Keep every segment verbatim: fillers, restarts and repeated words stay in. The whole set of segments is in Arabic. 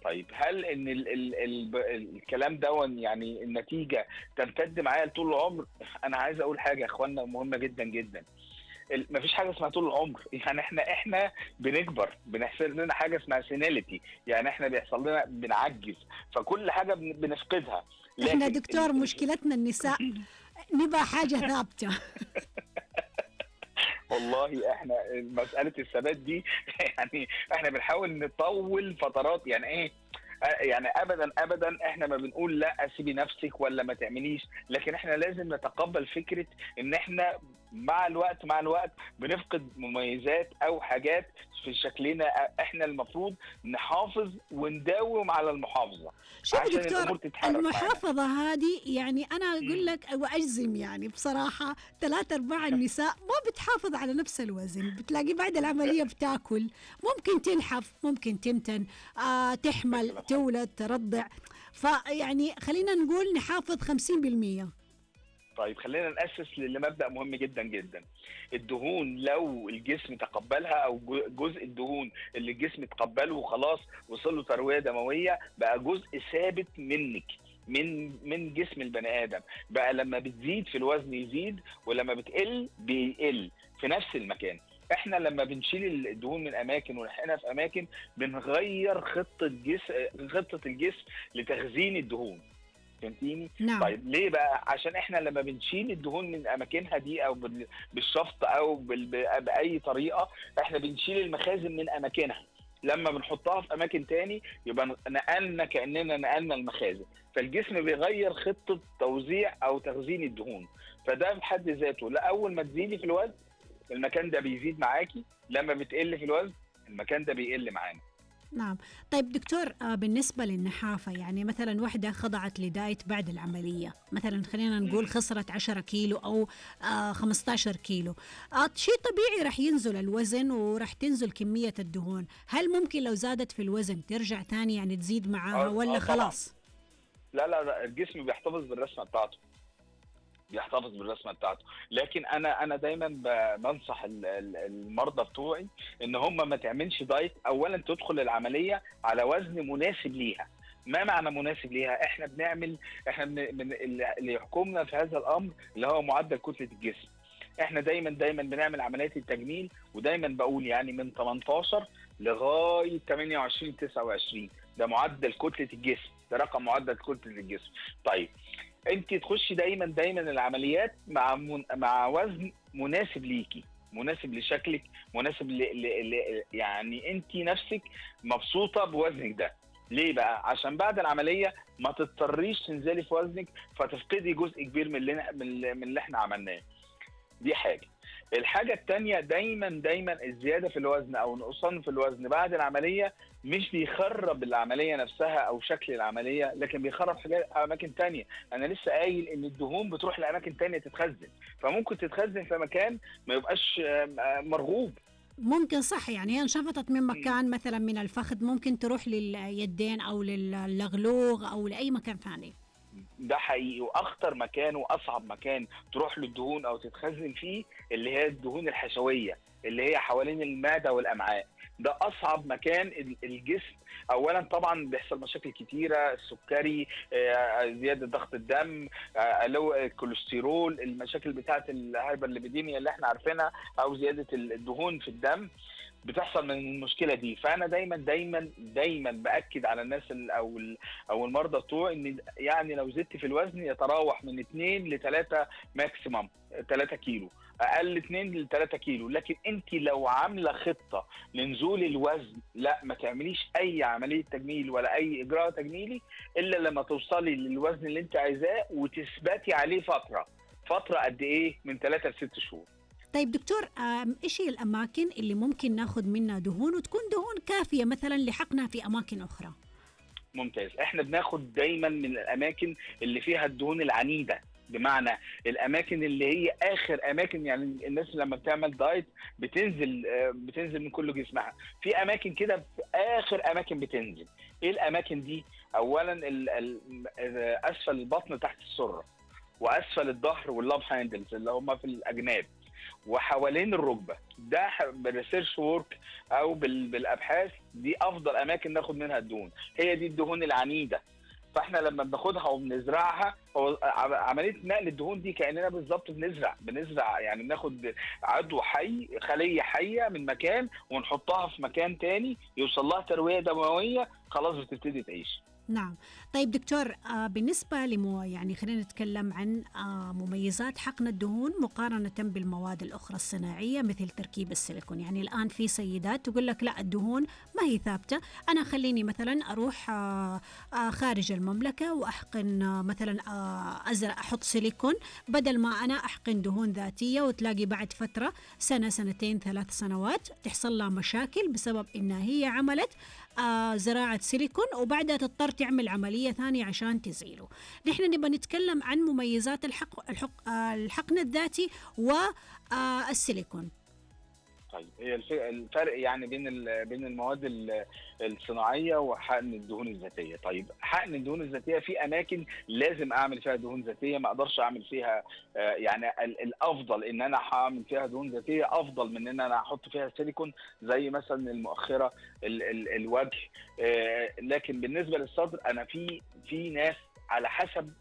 طيب هل ان ال ال ال الكلام ده يعني النتيجه تمتد معايا طول العمر؟ انا عايز اقول حاجه يا اخوانا مهمه جدا جدا، مفيش حاجه اسمها طول العمر. يعني احنا احنا بنكبر، بنحصل لنا حاجه اسمها سيناليتي، يعني احنا بيحصل لنا بنعجز، فكل حاجه بنفقدها. احنا لكن دكتور مشكلتنا النساء نبقى حاجه ثابته. والله احنا مساله الثبات دي يعني احنا بنحاول نطول فترات، يعني ايه يعني ابدا ابدا احنا ما بنقول لا سيبي نفسك ولا ما تعمليش، لكن احنا لازم نتقبل فكره ان احنا مع الوقت مع الوقت بنفقد مميزات او حاجات في شكلنا، احنا المفروض نحافظ ونداوم على المحافظه شوف عشان دكتور، الامور تتحرك معنا. المحافظة هذه يعني أنا أقول مم. لك وأجزم يعني بصراحة ثلاثة أرباع النساء ما بتحافظ على نفس الوزن، بتلاقي بعد العملية بتاكل، ممكن تنحف، ممكن تمتن، آه ده تحمل، كلام حقيقي. تولد، ترضع. فيعني خلينا نقول نحافظ خمسين بالمية. طيب خلينا نأسس لمبدأ مهم جدا جدا. الدهون لو الجسم تقبلها، او جزء الدهون اللي الجسم تقبله وخلاص وصل له تروية دموية، بقى جزء ثابت منك، من من جسم البني آدم. بقى لما بتزيد في الوزن يزيد، ولما بتقل بيقل في نفس المكان. احنا لما بنشيل الدهون من اماكن ونحقنها في اماكن، بنغير خطة جسم خطة الجسم لتخزين الدهون. فهمتيني؟ نعم. طيب ليه بقى؟ عشان احنا لما بنشيل الدهون من اماكنها دي، او بالشفط او باي طريقه، احنا بنشيل المخازن من اماكنها. لما بنحطها في اماكن تاني يبقى نقلنا، كاننا نقلنا المخازن. فالجسم بيغير خطه توزيع او تخزين الدهون. فده بحد ذاته، لا اول ما تزيدي في الوزن المكان ده بيزيد معاكي، لما بتقل في الوزن المكان ده بيقل معانا. نعم. طيب دكتور، آه بالنسبة للنحافة، يعني مثلا واحدة خضعت لدايت بعد العملية، مثلا خلينا نقول خسرت عشرة كيلو أو آه خمسة عشر كيلو، آه شيء طبيعي رح ينزل الوزن ورح تنزل كمية الدهون. هل ممكن لو زادت في الوزن ترجع تاني يعني تزيد معاها اه ولا اه طبعا. خلاص؟ لا لا لا، الجسم بيحتفظ بالرسمه بتاعته، بيحتفظ بالرسمه بتاعته. لكن انا انا دايما بنصح المرضى بتوعي ان هم ما تعملش دايت. اولا تدخل العمليه على وزن مناسب ليها. ما معنى مناسب ليها؟ احنا بنعمل احنا من من اللي يحكمنا في هذا الامر اللي هو معدل كتله الجسم. احنا دايما دايما بنعمل عمليات التجميل، ودايما بقول يعني من تمنتاشر لغايه تمنية وعشرين تسعة وعشرين، ده معدل كتله الجسم، ده رقم معدل كتله الجسم. طيب انت تخشي دايما دايما العمليات مع من... مع وزن مناسب ليكي، مناسب لشكلك، مناسب ل... ل... ل... يعني انت نفسك مبسوطه بوزنك ده. ليه بقى؟ عشان بعد العمليه ما تضطريش تنزلي في وزنك فتفقدي جزء كبير من اللي من اللي احنا عملناه. دي حاجه. الحاجه الثانيه، دايما دايما الزياده في الوزن او النقصان في الوزن بعد العمليه مش بيخرب العمليه نفسها او شكل العمليه، لكن بيخرب حاجات اماكن تانية. انا لسه قايل ان الدهون بتروح لاماكن تانية تتخزن، فممكن تتخزن في مكان ما يبقاش مرغوب. ممكن صح، يعني هي انشفطت من مكان مثلا من الفخذ، ممكن تروح لليدين أو للغلوغ أو لأي مكان ثاني. ده حقيقي. واخطر مكان واصعب مكان تروح للدهون او تتخزن فيه اللي هي الدهون الحشويه اللي هي حوالين المعده والامعاء. ده اصعب مكان الجسم. اولا طبعا بيحصل مشاكل كتيره، السكري، زياده ضغط الدم، لو الكوليسترول، المشاكل بتاعه الهايبرليبيديميا اللي احنا عارفينها، او زياده الدهون في الدم بتحصل من المشكله دي. فانا دايما دايما دايما باكد على الناس او او المرضى بتوع ان يعني لو زدت في الوزن يتراوح من اتنين لتلاتة ماكسيمم تلاتة كيلو، اقل اتنين لتلاتة كيلو. لكن انت لو عامله خطه لنزول الوزن، لا ما تعمليش اي عمليه تجميل ولا اي اجراء تجميلي الا لما توصلي للوزن اللي انت عايزاه وتثبتي عليه فتره. فتره قد ايه؟ من تلاتة لست شهور. طيب دكتور، ايش هي الاماكن اللي ممكن ناخذ منها دهون وتكون دهون كافيه مثلا لحقنها في اماكن اخرى؟ ممتاز. احنا بناخد دايما من الاماكن اللي فيها الدهون العنيده، بمعنى الاماكن اللي هي اخر اماكن. يعني الناس لما بتعمل دايت بتنزل بتنزل من كل جسمها، في اماكن كده في اخر اماكن بتنزل. ايه الاماكن دي؟ اولا اسفل البطن تحت السره، واسفل الظهر واللاب هاندلز اللي هم في الاجناب، وحوالين الركبه. ده بالريسيرش وورك او بالابحاث دي افضل اماكن ناخد منها الدهون، هي دي الدهون العنيده. فاحنا لما بناخدها وبنزرعها، هو عمليه نقل الدهون دي كاننا بالظبط بنزرع بنزرع يعني بناخد عضو حي، خليه حيه من مكان ونحطها في مكان تاني يوصل لها ترويه دمويه، خلاص بتبتدي تعيش. نعم. طيب دكتور، آه بالنسبة لمو يعني خلينا نتكلم عن آه مميزات حقن الدهون مقارنة بالمواد الأخرى الصناعية مثل تركيب السيليكون. يعني الآن في سيدات تقول لك لا، الدهون ما هي ثابتة، أنا خليني مثلا أروح آه آه خارج المملكة وأحقن آه مثلا آه أزرع أحط سيليكون بدل ما أنا أحقن دهون ذاتية، وتلاقي بعد فترة سنة سنتين ثلاث سنوات تحصل لها مشاكل بسبب إنها هي عملت آه زراعة سيليكون وبعدها تضطر تعمل عملية ثانية عشان تزيله. نحن نبغى نتكلم عن مميزات الحق الحق آه الحقن الذاتي والسيليكون. طيب هي الفرق يعني بين بين المواد الصناعيه وحقن الدهون الذاتيه. طيب حقن الدهون الذاتيه في اماكن لازم اعمل فيها دهون ذاتيه، ما اقدرش اعمل فيها يعني الافضل ان انا هعمل فيها دهون ذاتيه افضل من ان انا احط فيها سيليكون، زي مثلا المؤخره، ال ال الوجه. لكن بالنسبه للصدر انا في في ناس على حسب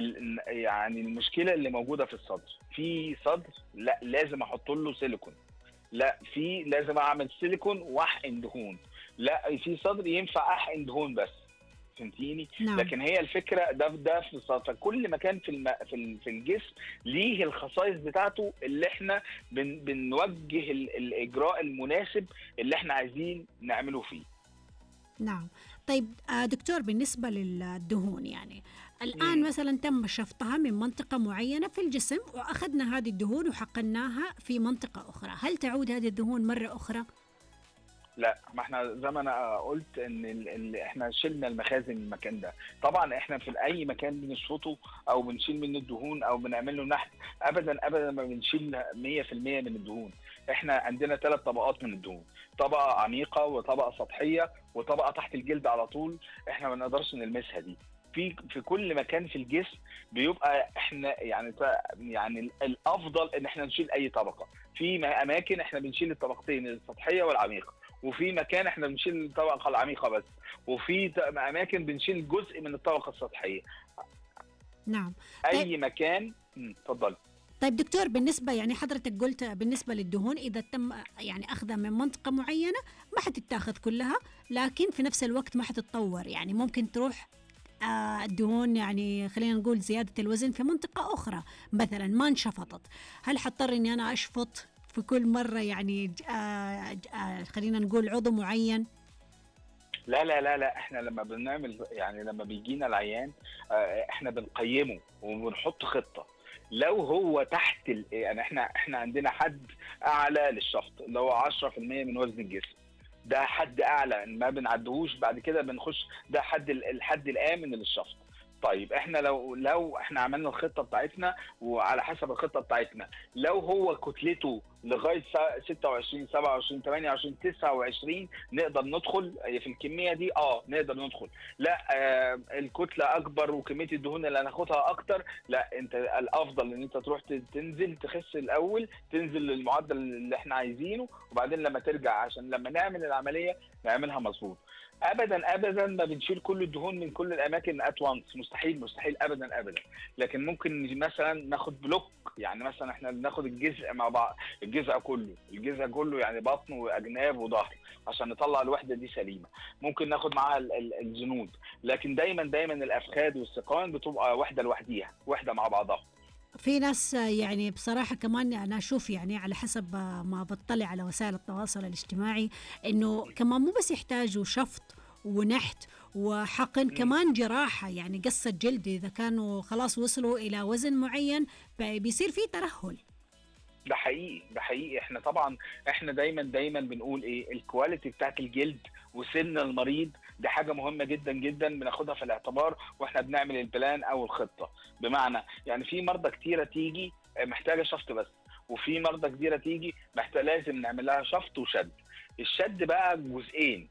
يعني المشكله اللي موجوده في الصدر. في صدر لا لازم احط له سيليكون، لا في لازم اعمل سيليكون واحقن دهون، لا في صدر ينفع احقن دهون بس. فهمتيني؟ نعم. لكن هي الفكره ده ده في الصدر. فكل مكان في الم... في في الجسم ليه الخصائص بتاعته اللي احنا بن... بنوجه ال... الاجراء المناسب اللي احنا عايزين نعمله فيه. نعم. طيب دكتور، بالنسبة للدهون يعني الآن مم. مثلا تم شفطها من منطقة معينة في الجسم وأخذنا هذه الدهون وحقناها في منطقة أخرى، هل تعود هذه الدهون مرة أخرى؟ لا، ما احنا زي ما انا قلت ان ال... ال... احنا شلنا المخازن من المكان ده. طبعا احنا في اي مكان بنشفطه او بنشيل منه الدهون او بنعمل له نحت، ابدا ابدا ما بنشيل مية في المية من الدهون. احنا عندنا ثلاث طبقات من الدهون، طبقه عميقه وطبقه سطحيه وطبقه تحت الجلد على طول، احنا ما نقدرش نلمسها دي. في في كل مكان في الجسم بيبقى احنا يعني يعني الافضل ان احنا نشيل اي طبقه. في اماكن احنا بنشيل الطبقتين السطحيه والعميقه، وفي مكان احنا بنشيل الطبقه العميقه بس، وفي اماكن بنشيل جزء من الطبقه السطحيه. نعم. اي طيب. مكان. اتفضل. طيب دكتور، بالنسبة يعني حضرتك قلت بالنسبة للدهون إذا تم يعني أخذها من منطقة معينة ما حتتاخذ كلها، لكن في نفس الوقت ما حتتطور، يعني ممكن تروح آه الدهون يعني خلينا نقول زيادة الوزن في منطقة أخرى مثلا ما انشفطت، هل حضطر إني أنا أشفط في كل مرة يعني آه آه خلينا نقول عضو معين؟ لا لا لا لا احنا لما بنعمل يعني لما بيجينا العيان اه احنا بنقيمه وبنحط خطة. لو هو تحت ال... يعني احنا احنا عندنا حد اعلى للشفط اللي هو عشرة في المية من وزن الجسم، ده حد اعلى ما بنعدهوش، بعد كده بنخش ده حد الحد الامن للشفط. طيب احنا لو لو احنا عملنا الخطه بتاعتنا وعلى حسب الخطه بتاعتنا، لو هو كتلته لغايه ستة وعشرين سبعة وعشرين ثمانية وعشرين تسعة وعشرين نقدر ندخل في الكميه دي، اه نقدر ندخل. لا آه الكتله اكبر وكميه الدهون اللي هناخدها اكتر، لا انت الافضل ان انت تروح تنزل تخس الاول، تنزل للمعدل اللي احنا عايزينه، وبعدين لما ترجع عشان لما نعمل العمليه نعملها مظبوط. ابدا ابدا ما بنشيل كل الدهون من كل الاماكن ات وانس، مستحيل مستحيل ابدا ابدا. لكن ممكن مثلا ناخد بلوك، يعني مثلا احنا بناخد الجزء مع بعض، الجزء كله الجزء كله يعني بطن واجناب وظهر عشان نطلع الوحده دي سليمه. ممكن ناخد معاها الجنود، لكن دايما دايما الافخاذ والساقين بتبقى وحده لوحديها، وحده مع بعضها. في ناس يعني بصراحة كمان أنا أشوف يعني على حسب ما بطلع على وسائل التواصل الاجتماعي إنه كمان مو بس يحتاجوا شفط ونحت وحقن، كمان جراحة يعني قصة جلد إذا كانوا خلاص وصلوا إلى وزن معين بيصير فيه ترهل. ده حقيقي ده حقيقي. احنا طبعا احنا دايما دايما بنقول ايه الكواليتي بتاعت الجلد وسن المريض، دي حاجه مهمه جدا جدا بناخدها في الاعتبار واحنا بنعمل البلان او الخطه. بمعنى يعني في مرضى كتيره تيجي محتاجه شفط بس، وفي مرضى كتيره تيجي محتاجه لازم نعمل لها شفط وشد. الشد بقى جزئين،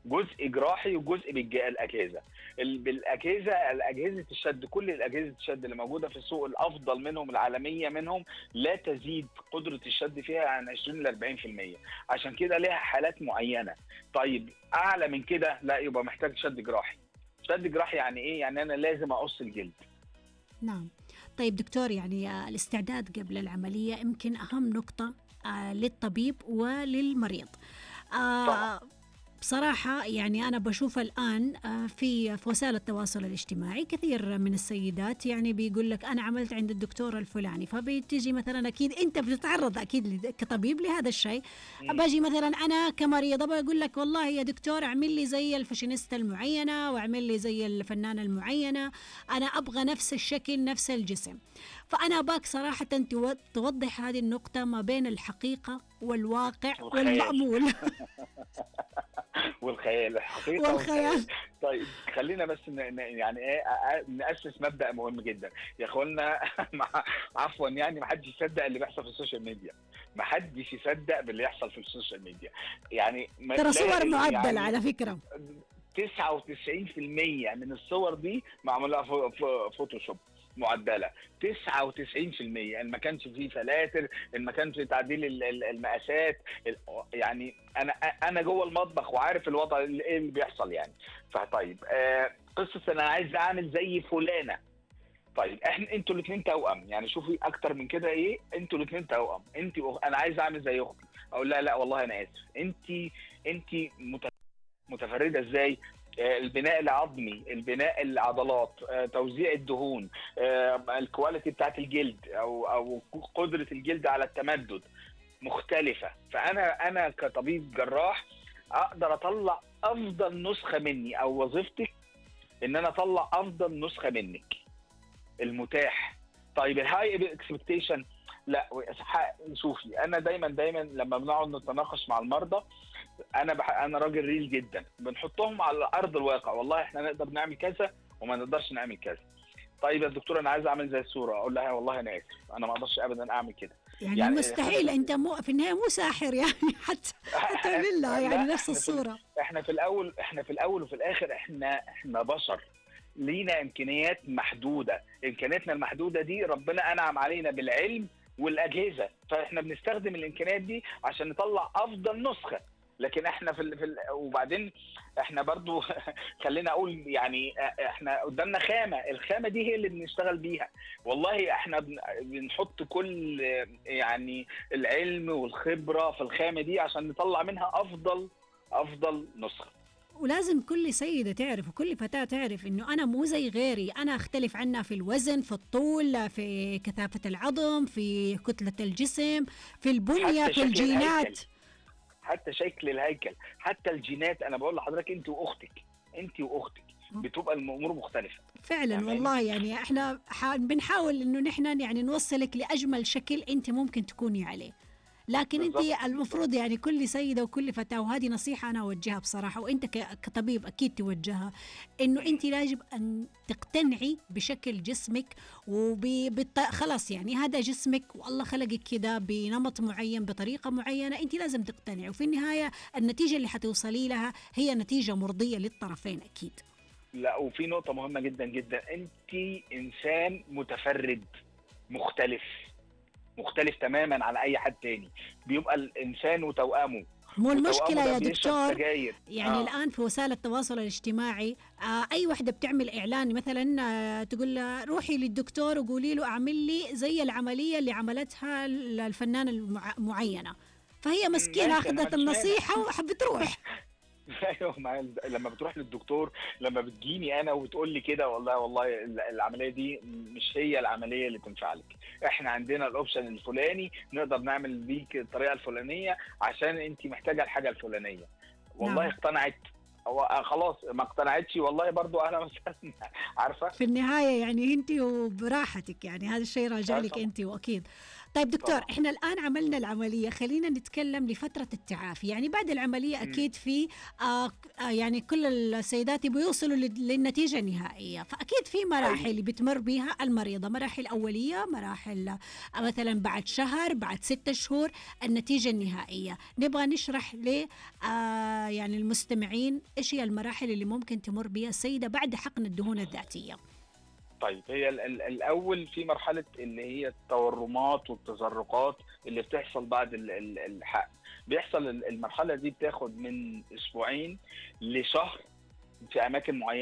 جزء جراحي وجزء بالاجهزه. بالاجهزه، الاجهزه الشد، كل الاجهزه الشد اللي موجوده في السوق الافضل منهم العالميه منهم لا تزيد قدره الشد فيها عن عشرين ل أربعين في المية، عشان كده ليها حالات معينه. طيب اعلى من كده لا، يبقى محتاج شد جراحي. شد جراحي يعني ايه؟ يعني انا لازم اقص الجلد. نعم. طيب دكتور، يعني الاستعداد قبل العملية يمكن أهم نقطة للطبيب وللمريض. طبعا. بصراحة يعني أنا بشوف الآن في في وسائل التواصل الاجتماعي كثير من السيدات يعني بيقول لك أنا عملت عند الدكتور الفلاني، فبتيجي مثلا أكيد أنت بتتعرض أكيد كطبيب لهذا الشيء. باجي مثلا أنا كمريضة بقول لك والله يا دكتور اعمل لي زي الفاشينيستا المعينة واعمل لي زي الفنانة المعينة، أنا أبغى نفس الشكل نفس الجسم. فأنا باك صراحة توضح هذه النقطة ما بين الحقيقة والواقع والمأمول. والخيال، الحقيقه والخيال. طيب خلينا بس ن... يعني ايه ناسس مبدا مهم جدا يا اخوانا. عفوا يعني ما حدش يصدق اللي بيحصل في السوشيال ميديا، ما حدش يصدق باللي يحصل في السوشيال ميديا. يعني ترى صور معدله يعني على فكره تسعة وتسعين في المية من الصور دي معموله في فوتوشوب معدله. تسعة وتسعين في المية ان ما كانش فيه فلاتر، ان ما كانش تعديل المقاسات. يعني انا انا جوه المطبخ وعارف الوضع ايه اللي بيحصل يعني. فطيب آه قصه انا عايز اعمل زي فلانه. طيب احنا انتوا الاثنين توأم، يعني شوفي اكتر من كده ايه، انتوا الاثنين توأم. انت انا عايز اعمل زي اختي، اقول لها لا والله انا اسف، انت انت متفرده ازاي؟ البناء العظمي، البناء العضلات، توزيع الدهون، الكواليتي بتاعت الجلد او او قدره الجلد على التمدد مختلفه. فانا انا كطبيب جراح اقدر اطلع افضل نسخه مني، او وظيفتك ان انا اطلع افضل نسخه منك المتاح. طيب الهاي اكسبكتيشن لا. شوفي انا دايما دايما لما بنقعد نتناقش مع المرضى، انا بح... انا راجل ريل جدا، بنحطهم على ارض الواقع. والله احنا نقدر نعمل كذا وما نقدرش نعمل كذا. طيب يا دكتور انا عايز اعمل زي الصوره، اقول لها والله انا اسف انا ما اقدرش ابدا اعمل كده. يعني, يعني مستحيل، انت مو في النهايه مو ساحر يعني حتى حتى بالله يعني نفس الصوره. احنا في الاول احنا في الاول وفي الاخر احنا احنا بشر لينا امكانيات محدوده. امكانياتنا المحدوده دي ربنا انعم علينا بالعلم والاجهزه، فاحنا بنستخدم الامكانيات دي عشان نطلع افضل نسخه. لكن احنا في, ال... في ال... وبعدين احنا برضو خلينا اقول يعني احنا قدامنا خامه، الخامه دي هي اللي بنشتغل بيها. والله احنا بن... بنحط كل يعني العلم والخبره في الخامه دي عشان نطلع منها افضل افضل نسخه. ولازم كل سيدة تعرف وكل فتاة تعرف إنه أنا مو زي غيري، أنا أختلف عنها في الوزن، في الطول، في كثافة العظم، في كتلة الجسم، في البنية، في الجينات، الهيكل. حتى شكل الهيكل، حتى الجينات. أنا بقول لحضرتك أنت وأختك، أنت وأختك بتبقى الأمور مختلفة فعلا. يعني والله يعني إحنا بنحاول إنه نحن يعني نوصلك لأجمل شكل أنت ممكن تكوني عليه. لكن بالضبط. انت المفروض يعني كل سيده وكل فتاه، وهذه نصيحه انا اوجهها بصراحه وانت كطبيب اكيد توجهها، انه انت يجب ان تقتنعي بشكل جسمك وبالط... خلاص يعني هذا جسمك والله خلقك كده بنمط معين بطريقه معينه، انت لازم تقتنعي، وفي النهايه النتيجه اللي حتوصلي لها هي نتيجه مرضيه للطرفين اكيد. لا وفي نقطه مهمه جدا جدا، انت انسان متفرد مختلف مختلف تماما عن اي حد تاني. بيبقى الانسان وتوأمه. مو المشكله يا دكتور يعني آه. الان في وسائل التواصل الاجتماعي آه اي وحده بتعمل اعلان مثلا آه تقول له روحي للدكتور وقولي له اعمل لي زي العمليه اللي عملتها الفنانه المعينه، فهي مسكينه اخذت النصيحه وحبت تروح. ايوه لما بتروح للدكتور، لما بتجيني انا وبتقول لي كده والله والله العمليه دي مش هي العمليه اللي تنفع لك، احنا عندنا الاوبشن الفلاني نقدر نعمل بيك الطريقه الفلانيه عشان انت محتاجه الحاجه الفلانيه. والله نعم. اقتنعت خلاص، ما اقتنعتش والله برضو اهلا وسهلا. عارفه في النهايه يعني انت وبراحتك، يعني هذا الشيء راجع لك انت واكيد. طيب دكتور، طبعا. احنا الآن عملنا العملية، خلينا نتكلم لفترة التعافي. يعني بعد العملية مم. أكيد في آه آه، يعني كل السيدات يبغوا يوصلوا لل- للنتيجة النهائية، فأكيد في مراحل حقيقي. بتمر بها المريضة، مراحل أولية، مراحل آه، مثلا بعد شهر، بعد ستة شهور، النتيجة النهائية. نبغى نشرح ل آه يعني المستمعين إيش هي المراحل اللي ممكن تمر بها السيدة بعد حقن الدهون الذاتية. طيب، هي ال- ال- الاول في مرحله اللي هي التورمات والتزرقات اللي بتحصل بعد ال- ال- الحقن. بيحصل ال- المرحله دي بتاخد من اسبوعين لشهر في اماكن معينه.